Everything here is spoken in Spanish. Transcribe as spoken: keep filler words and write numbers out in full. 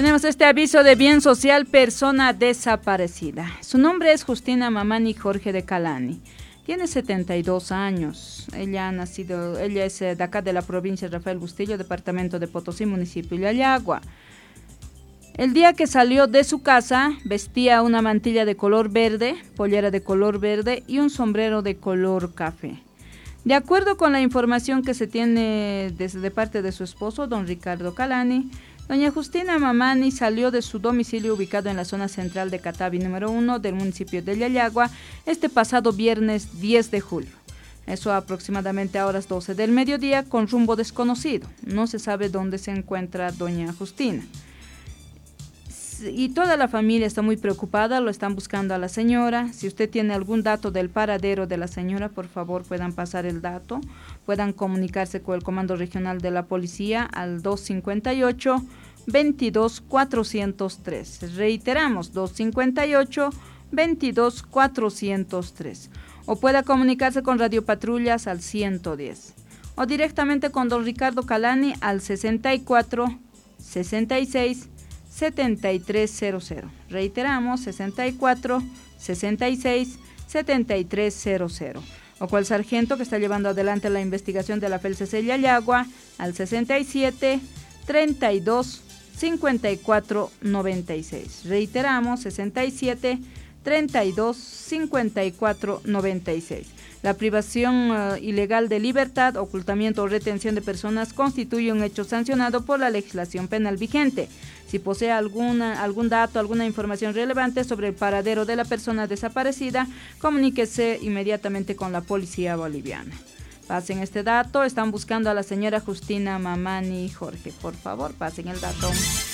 Tenemos este aviso de bien social, persona desaparecida. Su nombre es Justina Mamani Jorge de Calani. Tiene setenta y dos años. Ella ha nacido, ella es de acá de la provincia de Rafael Bustillo, departamento de Potosí, municipio de Ayagua. El día que salió de su casa vestía una mantilla de color verde, pollera de color verde y un sombrero de color café. De acuerdo con la información que se tiene desde de parte de su esposo, don Ricardo Calani, doña Justina Mamani salió de su domicilio ubicado en la zona central de Catavi número uno del municipio de Yayagua este pasado viernes diez de julio. Eso aproximadamente a horas doce del mediodía con rumbo desconocido. No se sabe dónde se encuentra doña Justina. Y toda la familia está muy preocupada, lo están buscando a la señora. Si usted tiene algún dato del paradero de la señora, por favor puedan pasar el dato, puedan comunicarse con el Comando Regional de la Policía al dos cinco ocho, veintidós, cuatrocientos tres. Reiteramos, dos cinco ocho, veintidós, cuatrocientos tres. O pueda comunicarse con Radio Patrullas al ciento diez. O directamente con don Ricardo Calani al sesenta y cuatro, sesenta y seis, setenta y tres cero cero. Reiteramos, sesenta y cuatro, sesenta y seis, setenta y tres cero cero. O cual sargento que está llevando adelante la investigación de la F E L C C Yayagua al sesenta y siete, treinta y dos, cincuenta y cuatro, noventa y seis. Reiteramos, sesenta y siete, treinta y dos, cincuenta y cuatro, noventa y seis. La privación uh, ilegal de libertad, ocultamiento o retención de personas constituye un hecho sancionado por la legislación penal vigente. Si posee alguna, algún dato, alguna información relevante sobre el paradero de la persona desaparecida, comuníquese inmediatamente con la policía boliviana. Pasen este dato, están buscando a la señora Justina Mamani Jorge. Por favor, pasen el dato.